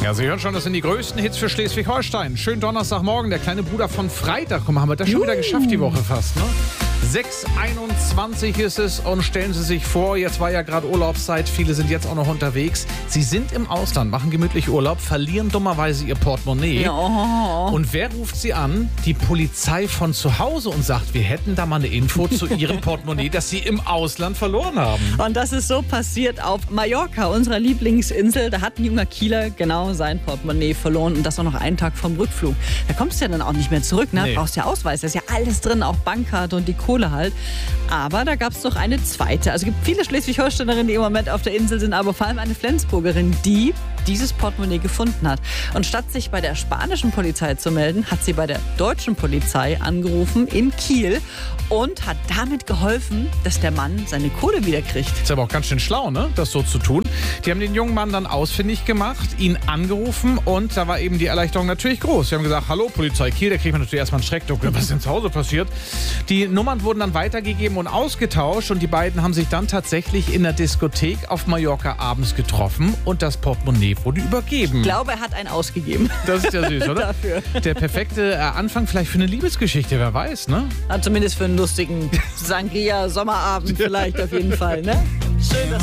Ja, Sie hören schon, das sind die größten Hits für Schleswig-Holstein. Schönen Donnerstagmorgen, der kleine Bruder von Freitag. Komm, haben wir das schon wieder geschafft die Woche fast, ne? 6:21 ist es und stellen Sie sich vor, jetzt war ja gerade Urlaubszeit, viele sind jetzt auch noch unterwegs. Sie sind im Ausland, machen gemütlich Urlaub, verlieren dummerweise ihr Portemonnaie. Ja. Und wer ruft Sie an? Die Polizei von zu Hause und sagt, wir hätten da mal eine Info zu Ihrem Portemonnaie, das Sie im Ausland verloren haben. Und das ist so passiert auf Mallorca, unserer Lieblingsinsel. Da hat ein junger Kieler genau sein Portemonnaie verloren und das auch noch einen Tag vom Rückflug. Da kommst du ja dann auch nicht mehr zurück, ne? Nee. Brauchst ja Ausweis, da ist ja alles drin, auch Bankkarte und die Kohle halt. Aber da gab es doch eine zweite. Also es gibt viele Schleswig-Holsteinerinnen, die im Moment auf der Insel sind, aber vor allem eine Flensburgerin, die dieses Portemonnaie gefunden hat. Und statt sich bei der spanischen Polizei zu melden, hat sie bei der deutschen Polizei angerufen in Kiel und hat damit geholfen, dass der Mann seine Kohle wieder kriegt. Ist aber auch ganz schön schlau, ne, das so zu tun. Die haben den jungen Mann dann ausfindig gemacht, ihn angerufen und da war eben die Erleichterung natürlich groß. Sie haben gesagt, hallo Polizei Kiel, da kriegt man natürlich erstmal einen Schreckdruck. Was ist denn zu Hause passiert? Die Nummern wurden dann weitergegeben und ausgetauscht und die beiden haben sich dann tatsächlich in der Diskothek auf Mallorca abends getroffen und das Portemonnaie wurde übergeben. Ich glaube, er hat einen ausgegeben. Das ist ja süß, oder? Dafür. Der perfekte Anfang vielleicht für eine Liebesgeschichte, wer weiß, ne? Zumindest für einen lustigen Sangria-Sommerabend vielleicht auf jeden Fall, ne? Schön, dass